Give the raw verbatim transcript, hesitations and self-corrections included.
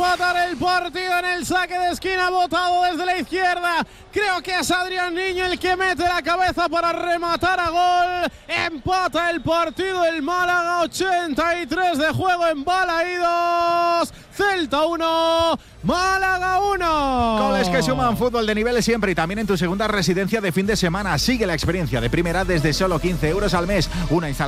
empatar el partido en el saque de esquina, botado desde la izquierda. Creo que es Adrián Niño el que mete la cabeza para rematar a gol. Empata el partido el Málaga, ochenta y tres de juego en Balaídos. Celta uno, Málaga uno. Goles que suman, fútbol de nivel siempre y también en tu segunda residencia de fin de semana. Sigue la experiencia de primera desde solo quince euros al mes. Una instalación